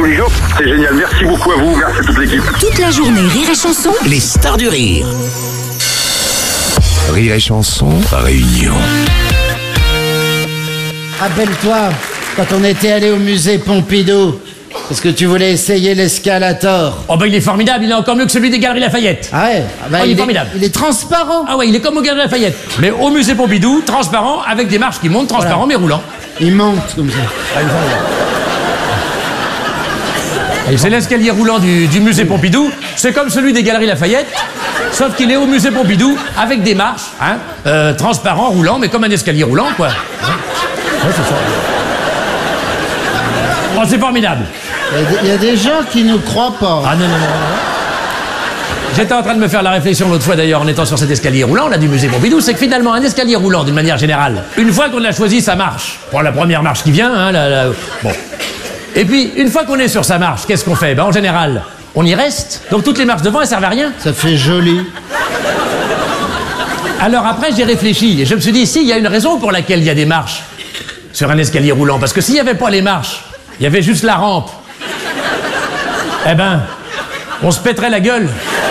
tous les jours. C'est génial. Merci beaucoup à vous. Merci à toute l'équipe. Toute la journée, Rire et Chanson. Les stars du rire. Rire et Chanson, réunion. Rappelle-toi, quand on était allé au musée Pompidou, parce que tu voulais essayer l'escalator. Oh bah il est formidable, il est encore mieux que celui des Galeries Lafayette. Ah ouais, il est formidable. Il est transparent. Ah ouais, il est comme aux Galeries Lafayette. Mais au musée Pompidou, transparent, avec des marches qui montent, transparent mais roulant. Il monte comme ça. Et c'est l'escalier roulant du musée Pompidou. C'est comme celui des Galeries Lafayette, sauf qu'il est au musée Pompidou avec des marches, transparent, roulant, mais comme un escalier roulant, quoi. Ouais, c'est ça. Oh, c'est formidable. Il y a des gens qui ne croient pas. Ah non. J'étais en train de me faire la réflexion l'autre fois d'ailleurs en étant sur cet escalier roulant là du musée Pompidou, c'est que finalement un escalier roulant d'une manière générale, une fois qu'on l'a choisi, ça marche. Pour la première marche qui vient, bon. Et puis une fois qu'on est sur sa marche, qu'est-ce qu'on fait? En général, on y reste. Donc toutes les marches devant elles servent à rien. Ça fait joli. Alors après j'ai réfléchi et je me suis dit, si, il y a une raison pour laquelle il y a des marches sur un escalier roulant, parce que s'il n'y avait pas les marches, il y avait juste la rampe, eh ben, on se pèterait la gueule.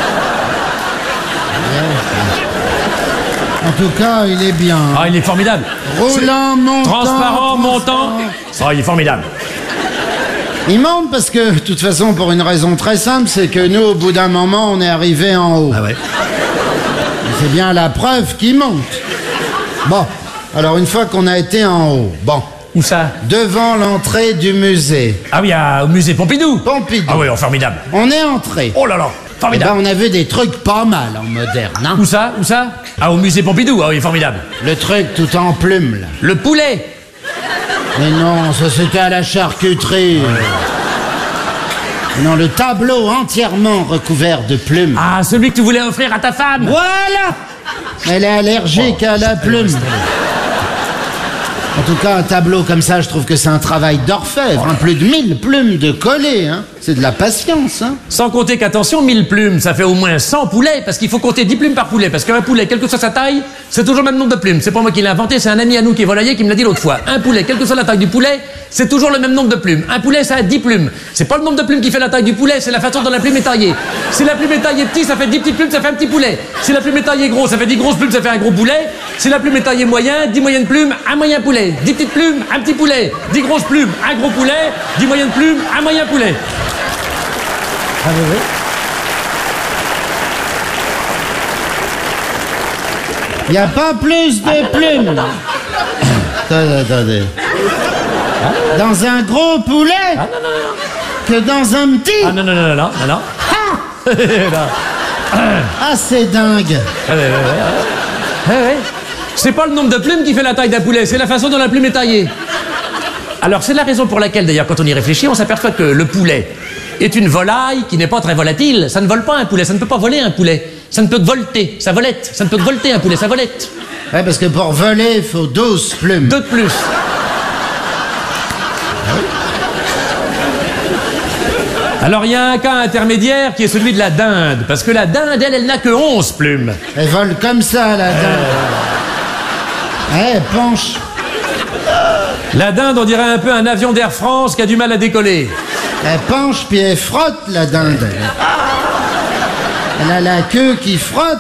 En tout cas, il est bien. Ah, il est formidable. Roulant, montant. Transparent, montant. Oh, il est formidable. Il monte parce que, de toute façon, pour une raison très simple, c'est que nous, au bout d'un moment, on est arrivé en haut. Ah ouais. C'est bien la preuve qu'il monte. Bon, alors une fois qu'on a été en haut, bon. Où ça? Devant l'entrée du musée. Ah oui, au musée Pompidou. Pompidou. Ah oui, formidable. On est entré. Oh là là, formidable. On a vu des trucs pas mal en moderne, hein. Où ça? Ah, au musée Pompidou, ah oui, formidable. Le truc tout en plumes, là. Le poulet. Mais non, ça c'était à la charcuterie. Non, le tableau entièrement recouvert de plumes. Ah, celui que tu voulais offrir à ta femme. Voilà. Elle est allergique à la plume. En tout cas, un tableau comme ça, je trouve que c'est un travail d'orfèvre. Plus de 1000 plumes de coller, hein. C'est de la patience, hein. Sans compter qu'attention, 1000 plumes, ça fait au moins 100 poulets, parce qu'il faut compter 10 plumes par poulet. Parce qu'un poulet, quelle que soit sa taille, c'est toujours le même nombre de plumes. C'est pas moi qui l'ai inventé, c'est un ami à nous qui est volailler qui me l'a dit l'autre fois. Un poulet, quelle que soit la taille du poulet, c'est toujours le même nombre de plumes. Un poulet, ça a 10 plumes. C'est pas le nombre de plumes qui fait la taille du poulet, c'est la façon dont la plume est taillée. Si la plume est taillée petit, ça fait 10 petites plumes, ça fait un petit poulet. Si la plume est taillée gros, ça fait 10 grosses plumes, ça fait un gros poulet. Si la plume est taillée moyen, 10 moyennes plumes, un moyen poulet. 10 petites plumes, un petit poulet. 10 grosses plumes, un gros poulet. 10 moyennes plumes, un moyen poulet. Ah oui. Il n'y a pas plus de plumes. Attendez. Dans un gros poulet que dans un petit. Ah non. Ah, c'est dingue. Ouais. C'est pas le nombre de plumes qui fait la taille d'un poulet, c'est la façon dont la plume est taillée. Alors c'est la raison pour laquelle d'ailleurs quand on y réfléchit, on s'aperçoit que le poulet est une volaille qui n'est pas très volatile. Ça ne vole pas un poulet, ça ne peut pas voler un poulet. Ça ne peut que volter, ça volette. Ça ne peut que volter un poulet, ça volette. Ouais, parce que pour voler, il faut 12 plumes. 2 de plus. Alors il y a un cas intermédiaire qui est celui de la dinde. Parce que la dinde, elle n'a que 11 plumes. Elle vole comme ça, la dinde. Elle penche. La dinde, on dirait un peu un avion d'Air France qui a du mal à décoller. Elle penche puis elle frotte, la dinde. Elle a la queue qui frotte.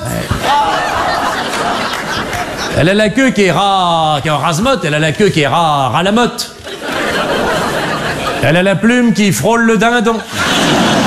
Elle a la queue qui est en rase-motte, elle a la queue qui est ras la motte. Elle a la plume qui frôle le dindon.